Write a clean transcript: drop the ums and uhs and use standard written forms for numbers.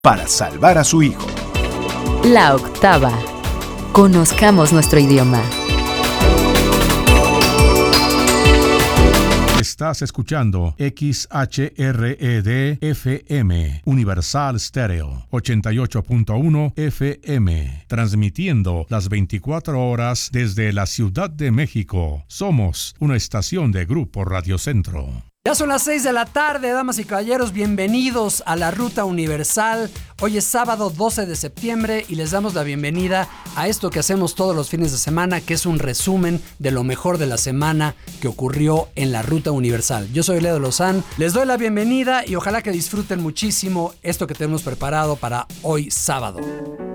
para salvar a su hijo. La octava. Conozcamos nuestro idioma. Estás escuchando XHRED-FM, Universal Stereo, 88.1 FM, transmitiendo las 24 horas desde la Ciudad de México. Somos una estación de Grupo Radio Centro. Ya son las 6 de la tarde, damas y caballeros, bienvenidos a la Ruta Universal. Hoy es sábado 12 de septiembre y les damos la bienvenida a esto que hacemos todos los fines de semana, que es un resumen de lo mejor de la semana que ocurrió en la Ruta Universal. Yo soy Leo Lozán, les doy la bienvenida y ojalá que disfruten muchísimo esto que tenemos preparado para hoy sábado.